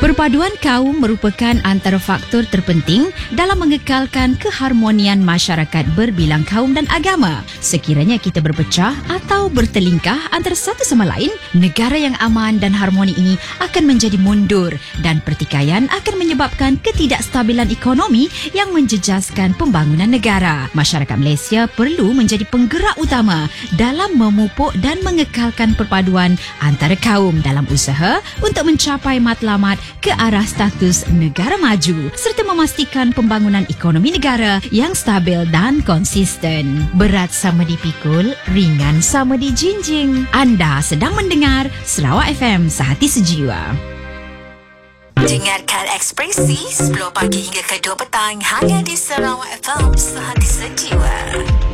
Perpaduan kaum merupakan antara faktor terpenting dalam mengekalkan keharmonian masyarakat berbilang kaum dan agama. Sekiranya kita berpecah atau bertelingkah antara satu sama lain, negara yang aman dan harmoni ini akan menjadi mundur dan pertikaian akan menyebabkan ketidakstabilan ekonomi yang menjejaskan pembangunan negara. Masyarakat Malaysia perlu menjadi penggerak utama dalam memupuk dan mengekalkan perpaduan antara kaum dalam usaha untuk mencapai matlamat ke arah status negara maju serta memastikan pembangunan ekonomi negara yang stabil dan konsisten. Berat sama dipikul, ringan sama dijinjing. Anda sedang mendengar Sarawak FM Sehati Sejiwa. Dengarkan Ekspresi 10 pagi hingga ke 2 petang hanya di Sarawak FM Sehati Sejiwa.